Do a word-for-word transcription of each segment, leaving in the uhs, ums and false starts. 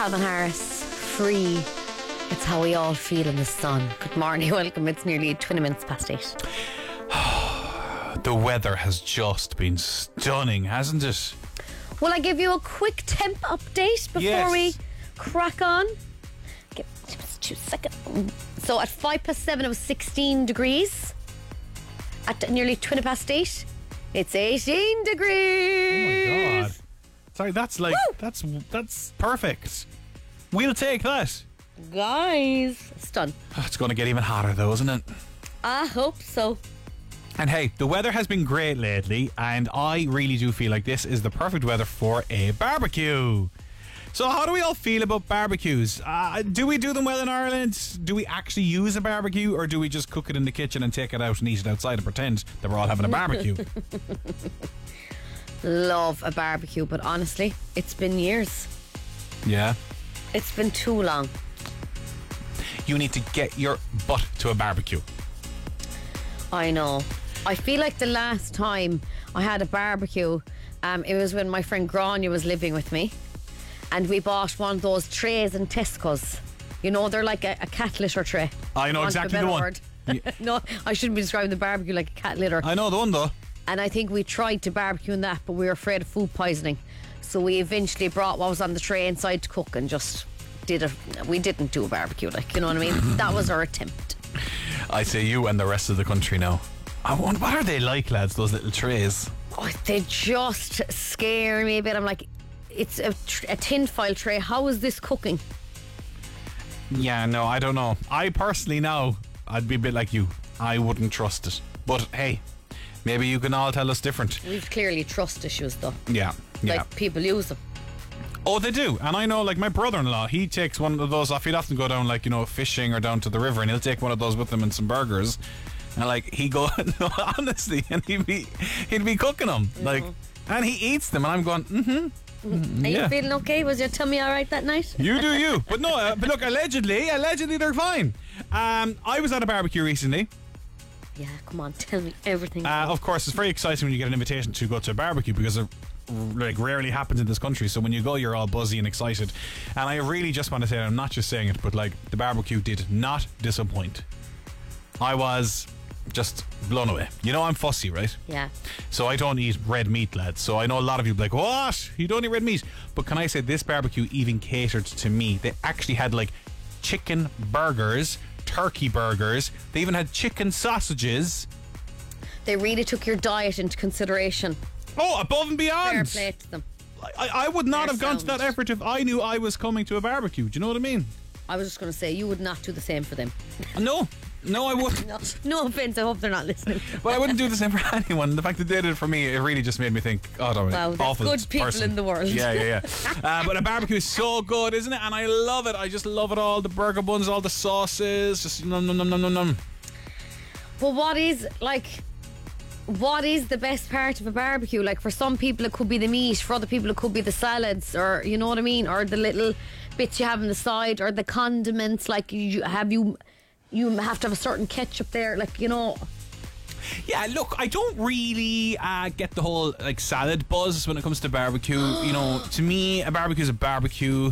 Calvin Harris, Free. It's how we all feel in the sun. Good morning, welcome. It's nearly twenty minutes past eight. The weather has just been stunning, hasn't it? Will I give you a quick temp update before Yes. we crack on? Give just two seconds. So at five past seven, it was sixteen degrees. At nearly twenty past eight, it's eighteen degrees. Oh my God. Sorry, that's like, Woo! that's that's perfect. We'll take that. Guys, it's done. Oh, it's going to get even hotter though, isn't it? I hope so. And hey, the weather has been great lately, and I really do feel like this is the perfect weather for a barbecue. So how do we all feel about barbecues? Uh, do we do them well in Ireland? Do we actually use a barbecue, or do we just cook it in the kitchen and take it out and eat it outside and pretend that we're all having a barbecue? Love a barbecue, but honestly, it's been years. Yeah. It's been too long. You need to get your butt to a barbecue. I know. I feel like the last time I had a barbecue, um, it was when my friend Grania was living with me, and we bought one of those trays in Tesco's. You know, they're like a, a cat litter tray. I know Want of a exactly better the one. word. No, I shouldn't be describing the barbecue like a cat litter. I know the one though. And I think we tried to barbecue in that, but we were afraid of food poisoning. So we eventually brought what was on the tray inside to cook and just did it. We didn't do a barbecue, like, you know what I mean? That was our attempt. I say you and the rest of the country now. I wonder, what are they like, lads, those little trays? Oh, they just scare me a bit. I'm like, it's a, tr- a tin foil tray. How is this cooking? Yeah, no, I don't know. I personally now, I'd be a bit like you. I wouldn't trust it. But hey, maybe you can all tell us different. We've clearly trust issues, though. Yeah, yeah. Like, people use them. Oh, they do. And I know, like, my brother-in-law, he takes one of those off. He'd often go down, like, you know, fishing or down to the river, and he'll take one of those with him and some burgers. And, like, he go, no, honestly, and he'd be, he'd be cooking them. Like, and he eats them, and I'm going, mm-hmm. Mm, Are yeah. you feeling okay? Was your tummy all right that night? You do you. But no, uh, but look, allegedly, allegedly they're fine. Um, I was at a barbecue recently. Yeah, come on, tell me everything. Uh, of course, it's very exciting when you get an invitation to go to a barbecue, because it like rarely happens in this country. So when you go, you're all buzzy and excited. And I really just want to say, I'm not just saying it, but like, the barbecue did not disappoint. I was just blown away. You know, I'm fussy, right? Yeah. So I don't eat red meat, lads. So I know a lot of you be like, what? You don't eat red meat? But can I say, this barbecue even catered to me. They actually had like chicken burgers, turkey burgers. They even had chicken sausages. They really took your diet into consideration. Oh, above and beyond. Fair play to them. I, I would not Fair have gone to that sound. effort if I knew I was coming to a barbecue. Do you know what I mean? I was just going to say, you would not do the same for them. No. No, I wouldn't. No, no offence, I hope they're not listening. But I wouldn't do the same for anyone. The fact that they did it for me, it really just made me think, oh, don't Wow, there's awful good people person. in the world. Yeah, yeah, yeah. uh, but a barbecue is so good, isn't it? And I love it. I just love it all. The burger buns, all the sauces, just num num num num num num. But what is, like, what is the best part of a barbecue? Like, for some people it could be the meat, for other people it could be the salads, or, you know what I mean, or the little bits you have on the side, or the condiments. Like, you have you you have to have a certain ketchup there, like, you know. Yeah, look, I don't really uh, get the whole like salad buzz when it comes to barbecue. You know, to me, a barbecue is a barbecue. Uh,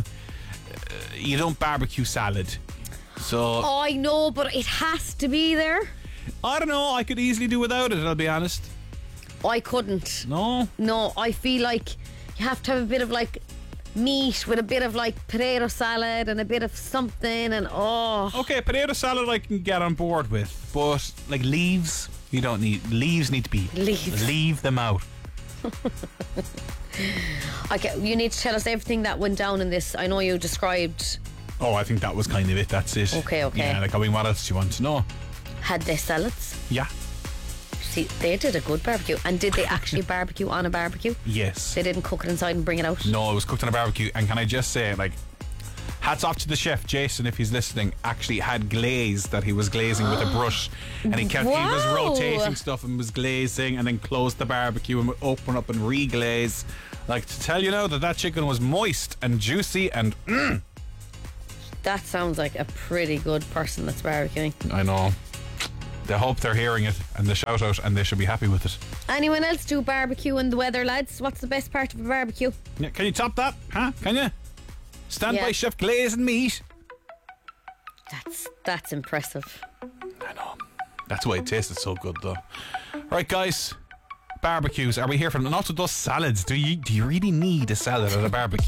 you don't barbecue salad. So Oh, I know, but it has to be there. I don't know. I could easily do without it. I'll be honest. I couldn't. No. No, I feel like you have to have a bit of like meat with a bit of like potato salad and a bit of something, and oh. Okay, potato salad I can get on board with, but like leaves, you don't need. Leaves need to be Leaves. Leave them out. Okay, you need to tell us everything that went down in this. I know you described. Oh, I think that was kind of it. That's it. Okay, okay. Yeah, like I mean, what else do you want to know? Had they salads? Yeah. See, they did a good barbecue. And did they actually barbecue on a barbecue? Yes. They didn't cook it inside and bring it out? No, it was cooked on a barbecue. And can I just say, like, hats off to the chef, Jason, if he's listening, actually had glaze that he was glazing with a brush. And he kept, he was Wow. rotating stuff and was glazing, and then closed the barbecue and would open up and reglaze. Like, to tell you now that that chicken was moist and juicy and mm. That sounds like a pretty good person that's barbecuing. I know. They hope they're hearing it and they shout out, and they should be happy with it. Anyone else do barbecue in the weather, lads? What's the best part of a barbecue? Yeah, can you top that? Huh? Can you? Stand Yeah. by chef glazing meat. That's that's impressive. I know. That's why it tasted so good, though. Right, guys. Barbecues. Are we here for not just salads? Do you do you really need a salad at a barbecue?